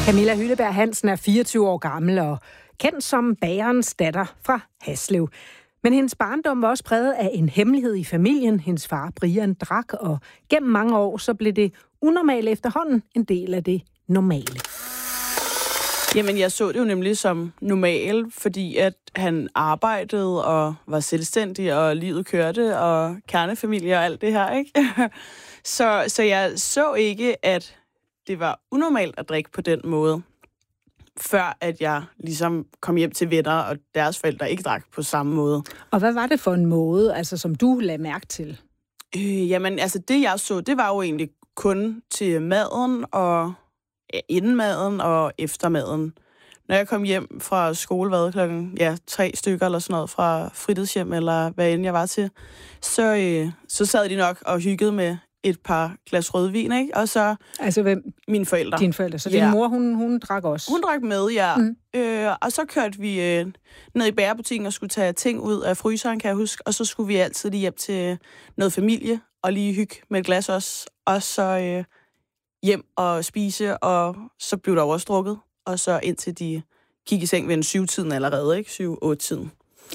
Camilla Hylleberg Hansen er 24 år gammel og kendt som bagerens datter fra Haslev. Men hendes barndom var også præget af en hemmelighed i familien. Hendes far, Brian, drak, og gennem mange år så blev det unormale efterhånden en del af det normale. Jamen, jeg så det jo nemlig som normal, fordi at han arbejdede og var selvstændig, og livet kørte, og kernefamilie og alt det her, ikke? Så jeg så ikke, at det var unormalt at drikke på den måde, før at jeg ligesom kom hjem til venner, og deres forældre ikke drak på samme måde. Og hvad var det for en måde, altså, som du lagde mærke til? Jamen, altså det jeg så, det var jo egentlig kun til maden, og inden maden og efter maden. Når jeg kom hjem fra skole, klokken 3 stykker eller sådan noget, fra fritidshjem, eller hvad end jeg var til, så sad de nok og hyggede med et par glas rødvin, ikke? Og så altså hvem? Mine forældre. Dine forældre. Så din mor, hun drak også? Hun drak med, ja. Og så kørte vi ned i bagerbutikken og skulle tage ting ud af fryseren, kan jeg huske. Og så skulle vi altid lige hjem til noget familie og lige hygge med et glas også. Og så hjem og spise, og så blev der også drukket. Og så indtil de gik i seng ved en 7-tiden allerede, ikke? 7-8-tiden.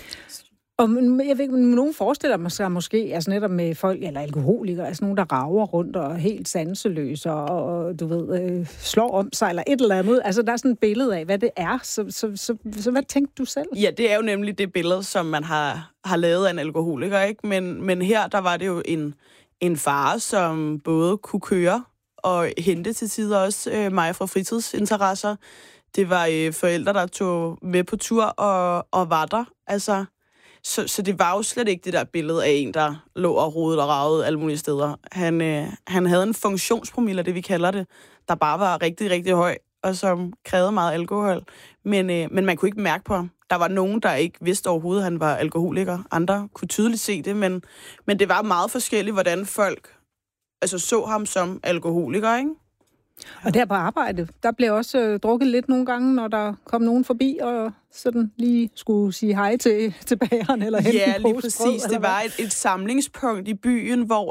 Og jeg ved ikke, nogen forestiller sig måske, altså netop med folk, eller alkoholikere, altså nogen, der rager rundt og er helt sanseløse og du ved, slår om sig, eller et eller andet. Altså, der er sådan et billede af, hvad det er. Så hvad tænkte du selv? Ja, det er jo nemlig det billede, som man har lavet af en alkoholiker, ikke? Men her, der var det jo en far, som både kunne køre og hente til tider også mig fra fritidsinteresser. Det var forældre, der tog med på tur og var der, altså. Så det var jo slet ikke det der billede af en, der lå og rodede og ragede alle mulige steder. Han havde en funktionspromille, det vi kalder det, der bare var rigtig, rigtig høj, og som krævede meget alkohol. Men man kunne ikke mærke på ham. Der var nogen, der ikke vidste overhovedet, at han var alkoholiker. Andre kunne tydeligt se det, men det var meget forskelligt, hvordan folk så ham som alkoholiker, ikke? Og der på arbejde, der blev også drukket lidt nogle gange, når der kom nogen forbi og sådan lige skulle sige hej til bageren eller hente en lige præcis. Det var et samlingspunkt i byen, hvor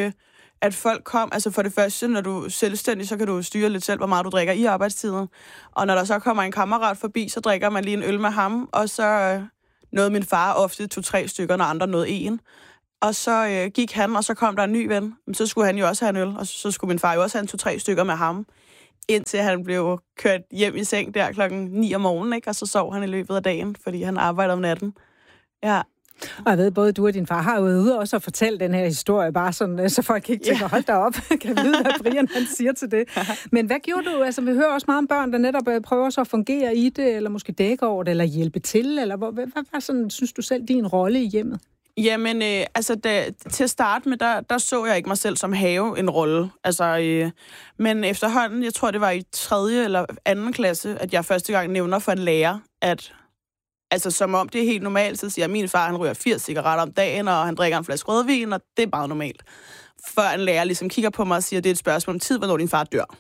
at folk kom. Altså for det første, når du er selvstændig, så kan du styre lidt selv, hvor meget du drikker i arbejdstiden. Og når der så kommer en kammerat forbi, så drikker man lige en øl med ham, og så nåede min far ofte 2-3 stykker, når andre nåede 1. Og så gik han, og så kom der en ny ven. Så skulle han jo også have en øl, og så skulle min far jo også have 2-3 stykker med ham, indtil han blev kørt hjem i seng der klokken 9 om morgenen, ikke? Og så sov han i løbet af dagen, fordi han arbejder om natten. Ja. Og jeg ved, både du og din far har jo ude også at fortælle den her historie, bare sådan, så folk ikke tænker, hold da op, kan vide, hvad Brian han siger til det. Men hvad gjorde du? Altså, vi hører også meget om børn, der netop prøver så at fungere i det, eller måske dække over det, eller hjælpe til, eller hvad var sådan, synes du selv, din rolle i hjemmet? Jamen, til at starte med, der så jeg ikke mig selv som have en rolle. Altså, men efterhånden, jeg tror, det var i 3. eller 2. klasse, at jeg første gang nævner for en lærer, at altså, som om det er helt normalt, så siger jeg, at min far, han ryger 80 cigaretter om dagen, og han drikker en flaske rødvin, og det er bare normalt. Før en lærer ligesom kigger på mig og siger, at det er et spørgsmål om tid, hvornår din far dør.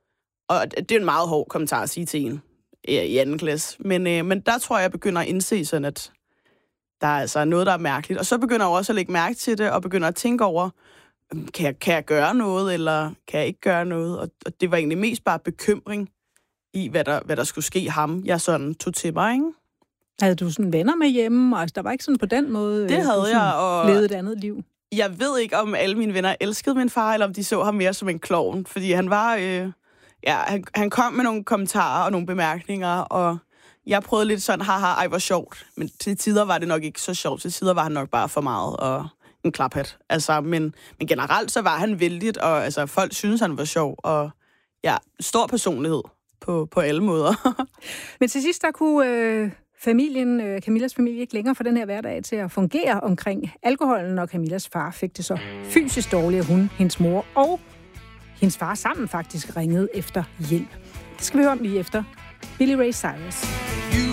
Og det er en meget hård kommentar at sige til en i 2. klasse. Men der tror jeg, jeg begynder at indse sådan, at der er altså noget, der er mærkeligt. Og så begynder jeg også at lægge mærke til det, og begynder at tænke over, kan jeg gøre noget, eller kan jeg ikke gøre noget? Og det var egentlig mest bare bekymring i, hvad der skulle ske ham. Jeg sådan tog til mig, ikke? Havde du sådan venner med hjemme? Altså, der var ikke sådan på den måde, det havde jeg, og levede et andet liv? Jeg ved ikke, om alle mine venner elskede min far, eller om de så ham mere som en klovn. Fordi han var, han kom med nogle kommentarer og nogle bemærkninger, og jeg prøvede lidt sådan, ej, hvor sjovt. Men til tider var det nok ikke så sjovt. Til tider var han nok bare for meget og en klaphat. Altså, men generelt så var han vældigt, og altså, folk synes han var sjov. Og ja, stor personlighed på alle måder. Men til sidst, der kunne Camillas familie ikke længere få den her hverdag til at fungere omkring alkoholen, og Camillas far fik det så fysisk dårligt, at hun, hendes mor og hendes far sammen faktisk ringede efter hjælp. Det skal vi høre om lige efter Billy Ray Cyrus.